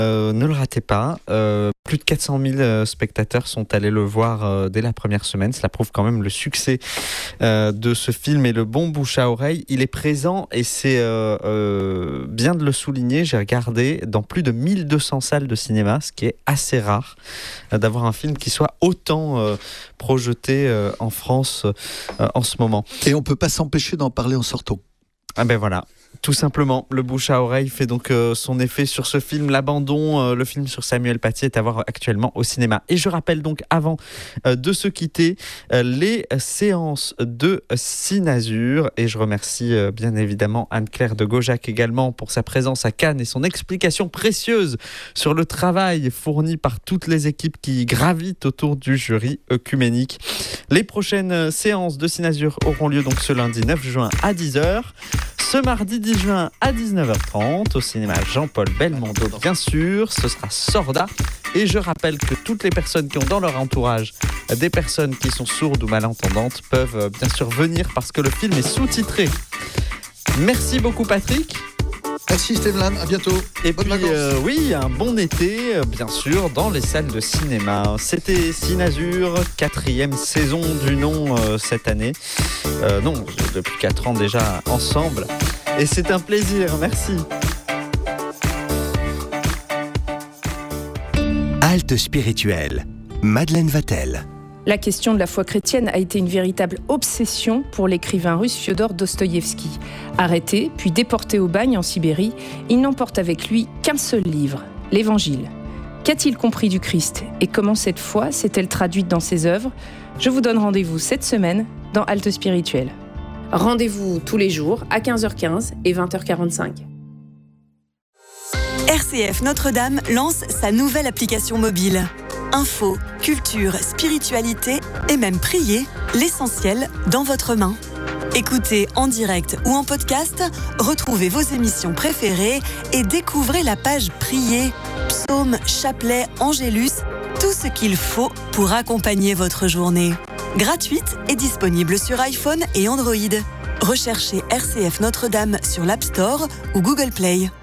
Ne le ratez pas. Plus de 400 000 spectateurs sont allés le voir dès la première semaine. Cela prouve quand même le succès de ce film et le bon bouche à oreille. Il est présent et c'est bien de le souligner. J'ai regardé dans plus de 1200 salles de cinéma, ce qui est assez rare d'avoir un film qui soit autant projeté en France en ce moment. Et on ne peut pas s'empêcher d'en parler en sortant. Ah ben voilà, tout simplement, le bouche à oreille fait donc son effet sur ce film. L'abandon, le film sur Samuel Paty est à voir actuellement au cinéma. Et je rappelle donc, avant de se quitter, les séances de Cinazur. Et je remercie bien évidemment Anne-Claire de Gaujac également pour sa présence à Cannes et son explication précieuse sur le travail fourni par toutes les équipes qui gravitent autour du jury œcuménique. Les prochaines séances de Cinazur auront lieu donc ce lundi 9 juin à 10h. Ce mardi 10 juin à 19h30 au cinéma Jean-Paul Belmondo, bien sûr, ce sera Sorda. Et je rappelle que toutes les personnes qui ont dans leur entourage des personnes qui sont sourdes ou malentendantes peuvent bien sûr venir parce que le film est sous-titré. Merci beaucoup Patrick. Merci Stéphane, à bientôt. Et puis oui, un bon été, bien sûr, dans les salles de cinéma. C'était Cinazur, 4e saison du nom cette année. Non, depuis 4 ans déjà ensemble. Et c'est un plaisir, merci. Halte spirituelle, Madeleine Vatel. La question de la foi chrétienne a été une véritable obsession pour l'écrivain russe Fiodor Dostoïevski. Arrêté, puis déporté au bagne en Sibérie, il n'emporte avec lui qu'un seul livre, l'Évangile. Qu'a-t-il compris du Christ et comment cette foi s'est-elle traduite dans ses œuvres ? Je vous donne rendez-vous cette semaine dans Halte spirituelle. Rendez-vous tous les jours à 15h15 et 20h45. RCF Notre-Dame lance sa nouvelle application mobile. Info, culture, spiritualité et même prier, l'essentiel dans votre main. Écoutez en direct ou en podcast, retrouvez vos émissions préférées et découvrez la page Prier, psaumes, chapelets, angélus, tout ce qu'il faut pour accompagner votre journée. Gratuite et disponible sur iPhone et Android. Recherchez RCF Notre-Dame sur l'App Store ou Google Play.